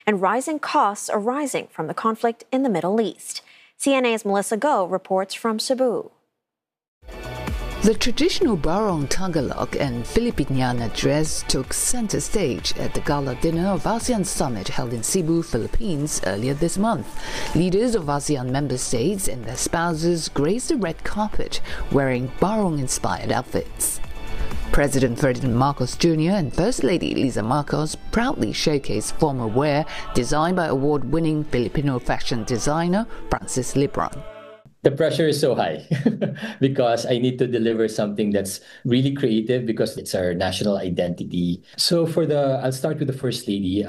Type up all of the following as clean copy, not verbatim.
and rising costs arising from the conflict in the Middle East. CNA's Melissa Go reports from Cebu. The traditional Barong Tagalog and Filipiniana dress took center stage at the gala dinner of ASEAN Summit held in Cebu, Philippines earlier this month. Leaders of ASEAN member states and their spouses graced the red carpet wearing Barong-inspired outfits. President Ferdinand Marcos Jr. and First Lady Liza Marcos proudly showcased formal wear designed by award-winning Filipino fashion designer Francis Libran. The pressure is so high because I need to deliver something that's really creative because it's our national identity. So I'll start with the First Lady.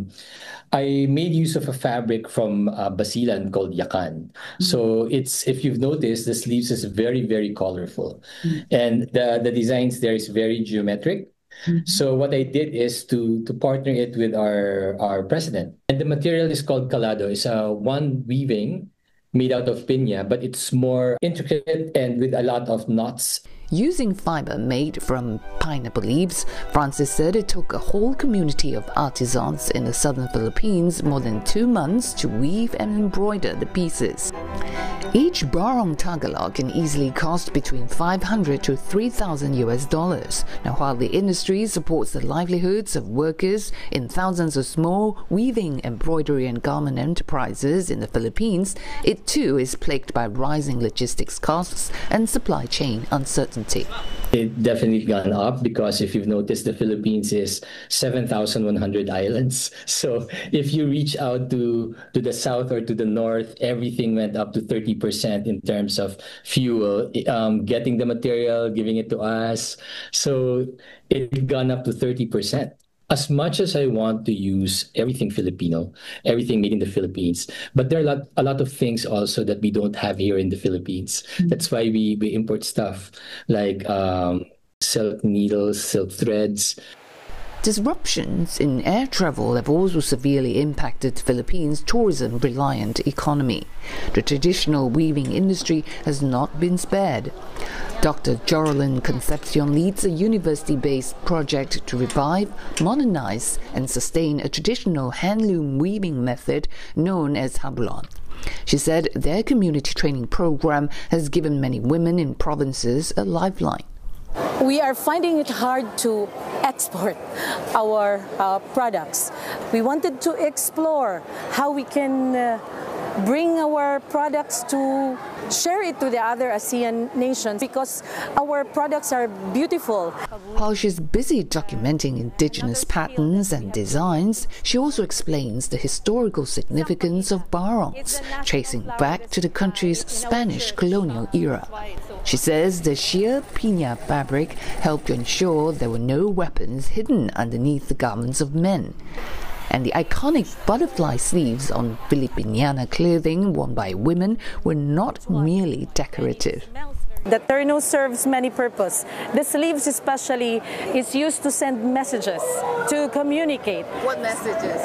I made use of a fabric from Basilan called Yakan. So if you've noticed, the sleeves is very, very colorful. And the designs there is very geometric. So what I did is to partner it with our president. And the material is called calado. It's one weaving made out of piña, but it's more intricate and with a lot of knots. Using fiber made from pineapple leaves, Francis said it took a whole community of artisans in the southern Philippines more than 2 months to weave and embroider the pieces. Each Barong Tagalog can easily cost between $500 to $3,000. Now, while the industry supports the livelihoods of workers in thousands of small weaving, embroidery and garment enterprises in the Philippines, it too is plagued by rising logistics costs and supply chain uncertainty. It definitely gone up because if you've noticed, the Philippines is 7,100 islands. So if you reach out to the south or to the north, everything went up to 30% in terms of fuel, getting the material, giving it to us. So it gone up to 30%. As much as I want to use everything Filipino, everything made in the Philippines, but there are a lot of things also that we don't have here in the Philippines. That's why we import stuff like silk needles, silk threads. Disruptions in air travel have also severely impacted the Philippines' tourism-reliant economy. The traditional weaving industry has not been spared. Dr. Joralyn Concepcion leads a university-based project to revive, modernize, and sustain a traditional handloom weaving method known as habulan. She said their community training program has given many women in provinces a lifeline. We are finding it hard to export our products. We wanted to explore how we can bring our products to share it to the other ASEAN nations because our products are beautiful. While she's busy documenting indigenous patterns and designs, she also explains the historical significance of barongs, tracing back to the country's Spanish colonial era. She says the sheer piña fabric helped to ensure there were no weapons hidden underneath the garments of men. And the iconic butterfly sleeves on Filipiniana clothing worn by women were not merely decorative. The terno serves many purposes. The sleeves especially is used to send messages, to communicate. What messages?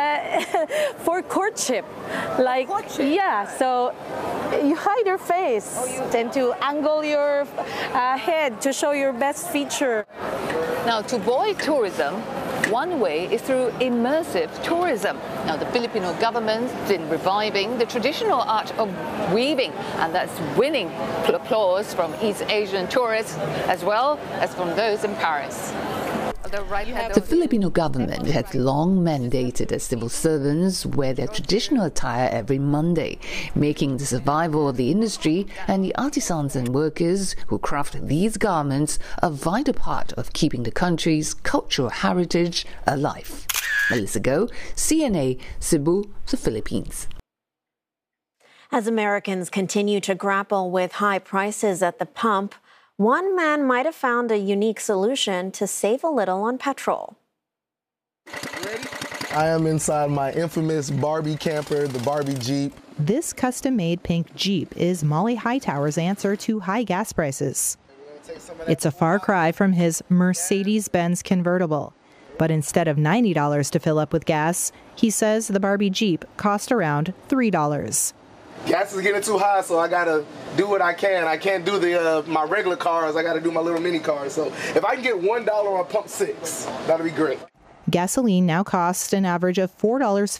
For courtship. Like, courtship? Yeah, so you hide your face and to angle your head to show your best feature. Now, to buoy tourism, one way is through immersive tourism. Now, the Filipino government's been reviving the traditional art of weaving, and that's winning applause from East Asian tourists as well as from those in Paris. The Filipino government has long mandated that civil servants wear their traditional attire every Monday, making the survival of the industry and the artisans and workers who craft these garments a vital part of keeping the country's cultural heritage alive. Melissa Go, CNA, Cebu, the Philippines. As Americans continue to grapple with high prices at the pump, one man might have found a unique solution to save a little on petrol. I am inside my infamous Barbie camper, the Barbie Jeep. This custom-made pink Jeep is Molly Hightower's answer to high gas prices. It's a far cry from his Mercedes-Benz convertible. But instead of $90 to fill up with gas, he says the Barbie Jeep cost around $3. Gas is getting too high, so I gotta do what I can. I can't do my regular cars. I gotta do my little mini cars. So if I can get $1 on pump 6, that'll be great. Gasoline now costs an average of $4.50